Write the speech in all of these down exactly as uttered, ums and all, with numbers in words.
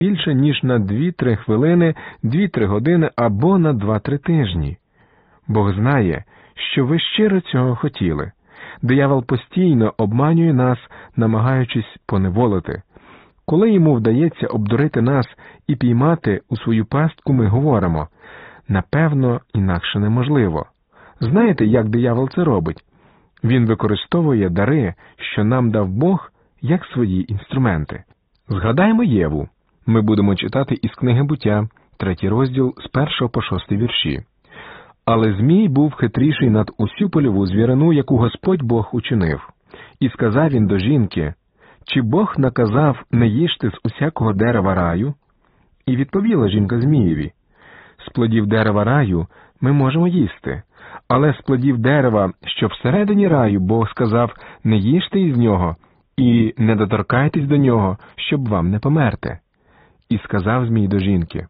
більше, ніж на дві-три хвилини, дві-три години або на два-три тижні. Бог знає, що ви щиро цього хотіли. Диявол постійно обманює нас, намагаючись поневолити. Коли йому вдається обдурити нас і піймати у свою пастку, ми говоримо: напевно, інакше неможливо. Знаєте, як диявол це робить? Він використовує дари, що нам дав Бог, як свої інструменти. Згадаємо Єву. Ми будемо читати із книги Буття, третій розділ, з першого по шостий вірші. «Але Змій був хитріший над усю польову звірину, яку Господь Бог учинив. І сказав він до жінки: чи Бог наказав не їжте з усякого дерева раю? І відповіла жінка Змієві: з плодів дерева раю ми можемо їсти, але з плодів дерева, що всередині раю, Бог сказав: не їжте із нього, і не доторкайтесь до нього, щоб вам не померти. І сказав Змій до жінки: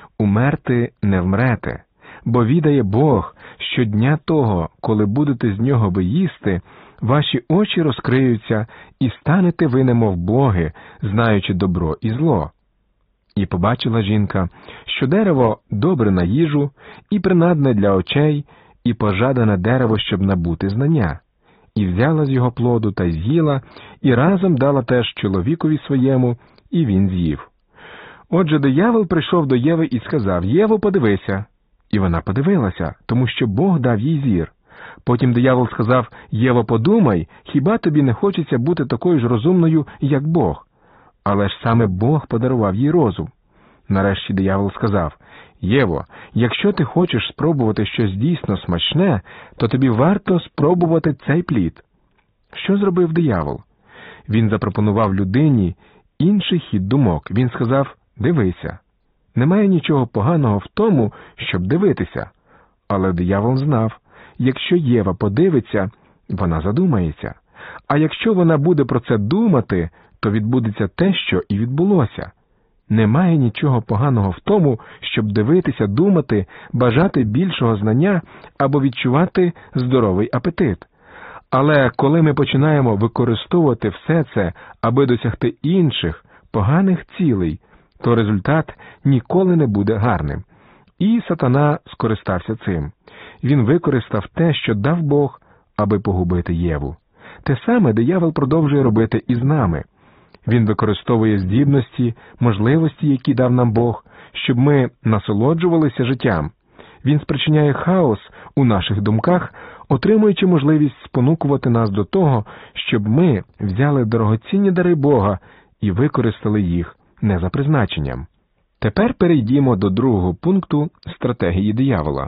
умерти не вмрете, бо відає Бог, що дня того, коли будете з нього ви їсти, ваші очі розкриються, і станете ви немов боги, знаючи добро і зло. І побачила жінка, що дерево добре на їжу, і принадне для очей, і пожадане дерево, щоб набути знання. І взяла з його плоду та й з'їла, і разом дала теж чоловікові своєму, і він з'їв. Отже, диявол прийшов до Єви і сказав: Єво, подивися. І вона подивилася, тому що Бог дав їй зір. Потім диявол сказав: Єво, подумай, хіба тобі не хочеться бути такою ж розумною, як Бог? Але ж саме Бог подарував їй розум. Нарешті диявол сказав: Єво, якщо ти хочеш спробувати щось дійсно смачне, то тобі варто спробувати цей плід. Що зробив диявол? Він запропонував людині інший хід думок. Він сказав: дивися. Немає нічого поганого в тому, щоб дивитися. Але диявол знав, якщо Єва подивиться, вона задумається. А якщо вона буде про це думати, то відбудеться те, що і відбулося. Немає нічого поганого в тому, щоб дивитися, думати, бажати більшого знання або відчувати здоровий апетит. Але коли ми починаємо використовувати все це, аби досягти інших, поганих цілей, то результат ніколи не буде гарним. І сатана скористався цим. Він використав те, що дав Бог, аби погубити Єву. Те саме диявол продовжує робити і з нами. Він використовує здібності, можливості, які дав нам Бог, щоб ми насолоджувалися життям. Він спричиняє хаос у наших думках, отримуючи можливість спонукувати нас до того, щоб ми взяли дорогоцінні дари Бога і використали їх не за призначенням. Тепер перейдімо до другого пункту стратегії диявола.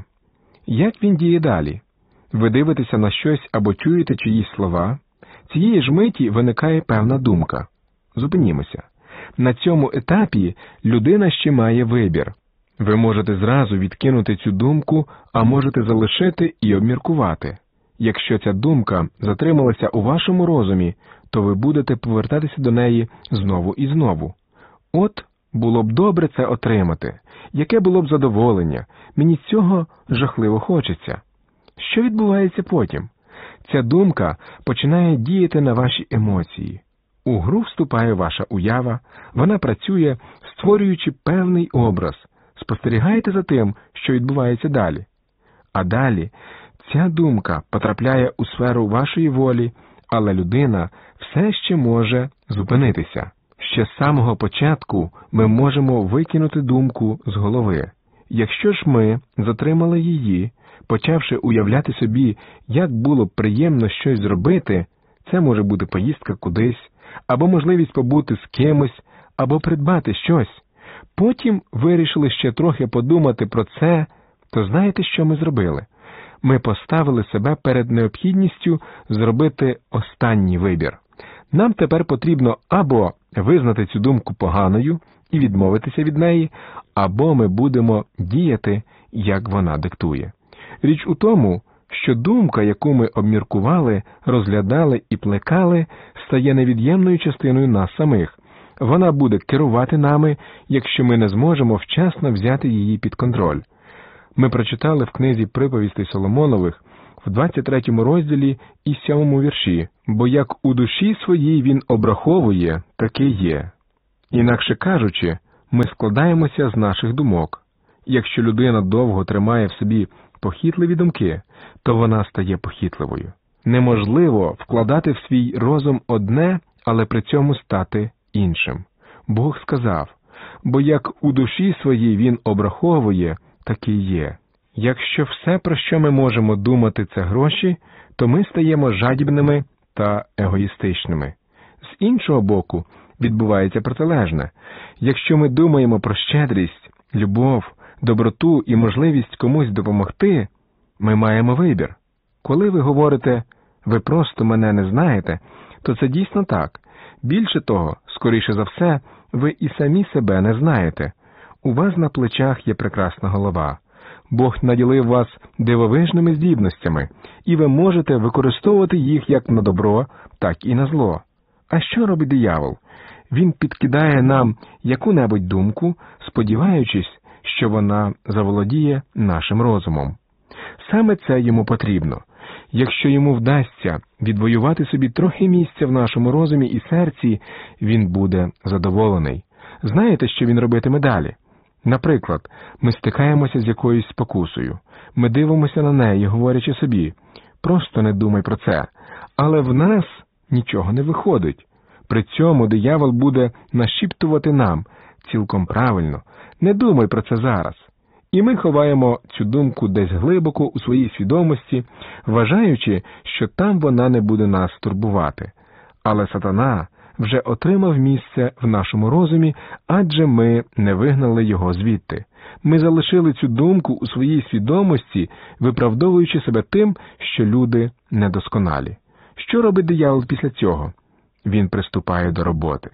Як він діє далі? Ви дивитеся на щось або чуєте чиїсь слова. Цієї ж миті виникає певна думка. Зупинімося. На цьому етапі людина ще має вибір. Ви можете зразу відкинути цю думку, а можете залишити і обміркувати. Якщо ця думка затрималася у вашому розумі, то ви будете повертатися до неї знову і знову. От, було б добре це отримати. Яке було б задоволення? Мені цього жахливо хочеться. Що відбувається потім? Ця думка починає діяти на ваші емоції. У гру вступає ваша уява, вона працює, створюючи певний образ. Спостерігайте за тим, що відбувається далі. А далі ця думка потрапляє у сферу вашої волі, але людина все ще може зупинитися. Ще з самого початку ми можемо викинути думку з голови. Якщо ж ми затримали її, почавши уявляти собі, як було б приємно щось зробити, це може бути поїздка кудись, або можливість побути з кимось, або придбати щось. Потім вирішили ще трохи подумати про це, то знаєте, що ми зробили? Ми поставили себе перед необхідністю зробити останній вибір. Нам тепер потрібно або визнати цю думку поганою і відмовитися від неї, або ми будемо діяти, як вона диктує. Річ у тому, що думка, яку ми обміркували, розглядали і плекали, стає невід'ємною частиною нас самих. Вона буде керувати нами, якщо ми не зможемо вчасно взяти її під контроль. Ми прочитали в книзі «Приповістей Соломонових» в двадцять третьому розділі і сьомому вірші: «Бо як у душі своїй він обраховує, таке є». Інакше кажучи, ми складаємося з наших думок. Якщо людина довго тримає в собі похитливі думки, то вона стає похитливою. Неможливо вкладати в свій розум одне, але при цьому стати іншим. Бог сказав, бо як у душі своїй він обраховує, так і є. Якщо все, про що ми можемо думати, це гроші, то ми стаємо жадібними та егоїстичними. З іншого боку, відбувається протилежне. Якщо ми думаємо про щедрість, любов, доброту і можливість комусь допомогти, ми маємо вибір. Коли ви говорите «ви просто мене не знаєте», то це дійсно так. Більше того, скоріше за все, ви і самі себе не знаєте. У вас на плечах є прекрасна голова. Бог наділив вас дивовижними здібностями, і ви можете використовувати їх як на добро, так і на зло. А що робить диявол? Він підкидає нам яку-небудь думку, сподіваючись, що вона заволодіє нашим розумом. Саме це йому потрібно. Якщо йому вдасться відвоювати собі трохи місця в нашому розумі і серці, він буде задоволений. Знаєте, що він робитиме далі? Наприклад, ми стикаємося з якоюсь спокусою. Ми дивимося на неї, говорячи собі, просто не думай про це. Але в нас нічого не виходить. При цьому диявол буде нашіптувати нам, цілком правильно, не думай про це зараз. І ми ховаємо цю думку десь глибоко у своїй свідомості, вважаючи, що там вона не буде нас турбувати. Але сатана вже отримав місце в нашому розумі, адже ми не вигнали його звідти. Ми залишили цю думку у своїй свідомості, виправдовуючи себе тим, що люди недосконалі. Що робить диявол після цього? Він приступає до роботи.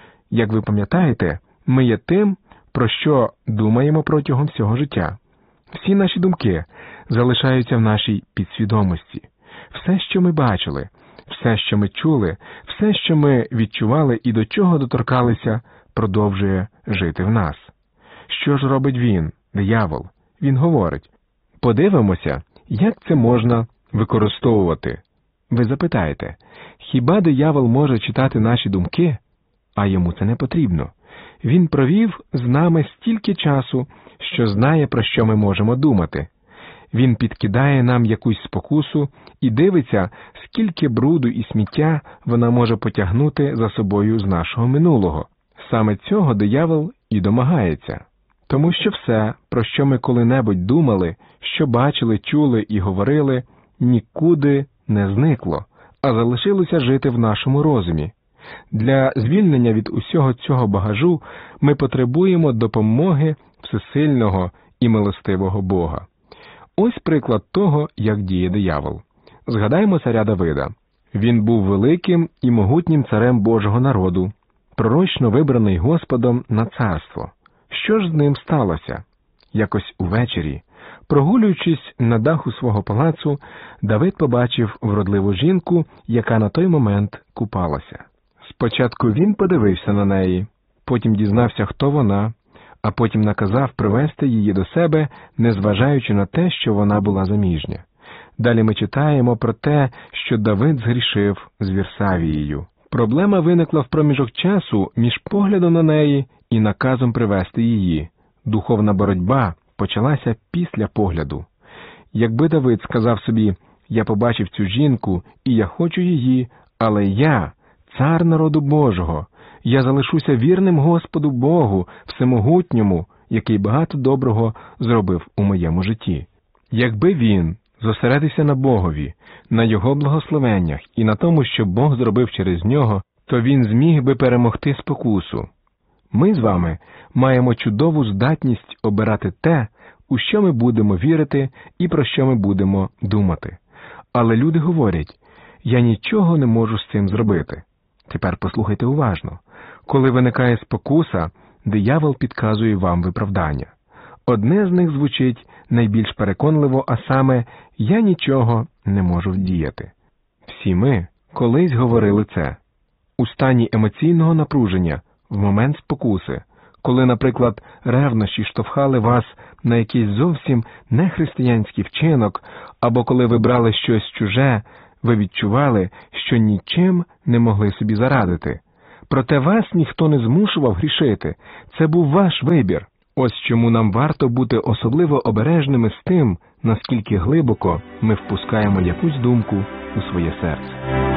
Як ви пам'ятаєте, ми є тим, про що думаємо протягом всього життя. Всі наші думки залишаються в нашій підсвідомості. Все, що ми бачили, все, що ми чули, все, що ми відчували і до чого доторкалися, продовжує жити в нас. Що ж робить він, диявол? Він говорить, подивимося, як це можна використовувати. Ви запитаєте, хіба диявол може читати наші думки? А йому це не потрібно. Він провів з нами стільки часу, що знає, про що ми можемо думати. Він підкидає нам якусь спокусу і дивиться, скільки бруду і сміття вона може потягнути за собою з нашого минулого. Саме цього диявол і домагається. Тому що все, про що ми коли-небудь думали, що бачили, чули і говорили, нікуди не зникло, а залишилося жити в нашому розумі. Для звільнення від усього цього багажу ми потребуємо допомоги всесильного і милостивого Бога. Ось приклад того, як діє диявол. Згадаємо царя Давида. Він був великим і могутнім царем Божого народу, пророчно вибраний Господом на царство. Що ж з ним сталося? Якось увечері, прогулюючись на даху свого палацу, Давид побачив вродливу жінку, яка на той момент купалася. Спочатку він подивився на неї, потім дізнався, хто вона, а потім наказав привести її до себе, незважаючи на те, що вона була заміжня. Далі ми читаємо про те, що Давид згрішив з Вірсавією. Проблема виникла в проміжок часу між поглядом на неї і наказом привести її. Духовна боротьба почалася після погляду. Якби Давид сказав собі, я побачив цю жінку і я хочу її, але я, цар народу Божого, я залишуся вірним Господу Богу, всемогутньому, який багато доброго зробив у моєму житті. Якби він зосередився на Богові, на Його благословеннях і на тому, що Бог зробив через нього, то він зміг би перемогти спокусу. Ми з вами маємо чудову здатність обирати те, у що ми будемо вірити і про що ми будемо думати. Але люди говорять, я нічого не можу з цим зробити. Тепер послухайте уважно. Коли виникає спокуса, диявол підказує вам виправдання. Одне з них звучить найбільш переконливо, а саме «я нічого не можу вдіяти». Всі ми колись говорили це. У стані емоційного напруження, в момент спокуси, коли, наприклад, ревнощі штовхали вас на якийсь зовсім нехристиянський вчинок, або коли ви брали щось чуже, ви відчували, що нічим не могли собі зарадити. Проте вас ніхто не змушував грішити. Це був ваш вибір. Ось чому нам варто бути особливо обережними з тим, наскільки глибоко ми впускаємо якусь думку у своє серце.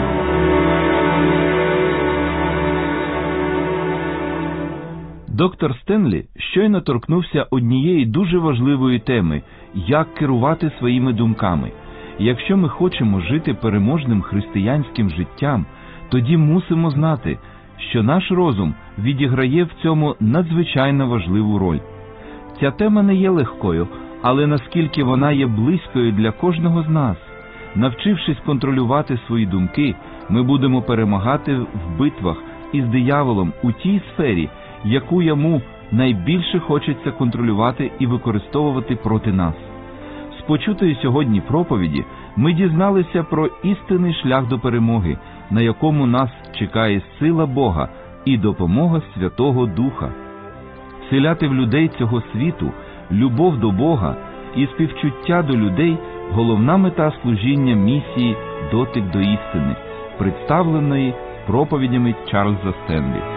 Доктор Стенлі щойно торкнувся однієї дуже важливої теми – як керувати своїми думками. Якщо ми хочемо жити переможним християнським життям, тоді мусимо знати, що наш розум відіграє в цьому надзвичайно важливу роль. Ця тема не є легкою, але наскільки вона є близькою для кожного з нас. Навчившись контролювати свої думки, ми будемо перемагати в битвах із дияволом у тій сфері, яку йому найбільше хочеться контролювати і використовувати проти нас. З почутої сьогодні проповіді ми дізналися про істинний шлях до перемоги, на якому нас чекає сила Бога і допомога Святого Духа. Вселяти в людей цього світу любов до Бога і співчуття до людей – головна мета служіння місії «Дотик до істини», представленої проповідями Чарльза Стенлі.